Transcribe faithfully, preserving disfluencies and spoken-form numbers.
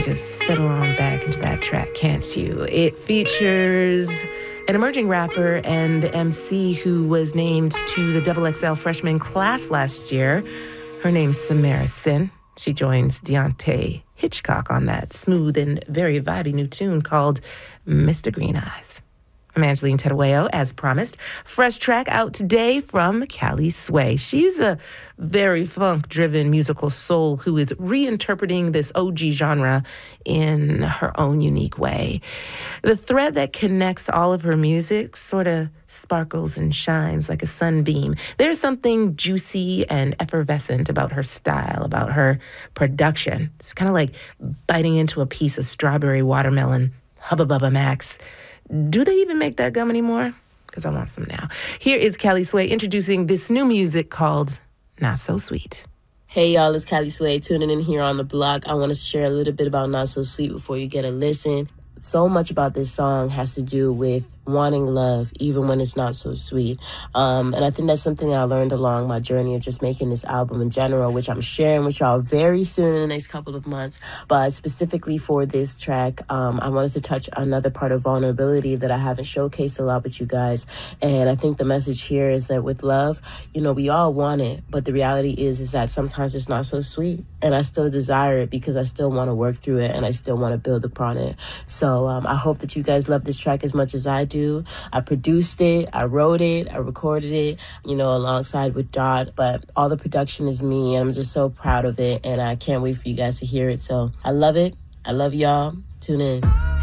just settle on back into that track, can't you? It features an emerging rapper and M C who was named to the Double X L freshman class last year. Her name's Samara Sin. She joins Deontay Hitchcock on that smooth and very vibey new tune called Mister Green Eyes. I'm Angeline Terueo, as promised. Fresh track out today from Cali Sway. She's a very funk-driven musical soul who is reinterpreting this O G genre in her own unique way. The thread that connects all of her music sort of sparkles and shines like a sunbeam. There's something juicy and effervescent about her style, about her production. It's kind of like biting into a piece of strawberry watermelon. Hubba Bubba Max. Do they even make that gum anymore? Because I want some now. Here is Cali Sway introducing this new music called Not So Sweet. Hey y'all, it's Cali Sway tuning in here on the block. I want to share a little bit about Not So Sweet before you get a listen. So much about this song has to do with wanting love, even when it's not so sweet. Um, and I think that's something I learned along my journey of just making this album in general, which I'm sharing with y'all very soon in the next couple of months. But specifically for this track, um, I wanted to touch another part of vulnerability that I haven't showcased a lot with you guys. And I think the message here is that with love, you know, we all want it, but the reality is, is that sometimes it's not so sweet. And I still desire it because I still want to work through it and I still want to build upon it. So um, I hope that you guys love this track as much as I do. I produced it, I wrote it, I recorded it, you know, alongside with Dot, but all the production is me, and I'm just so proud of it, and I can't wait for you guys to hear it. So I love it. I love y'all. Tune in.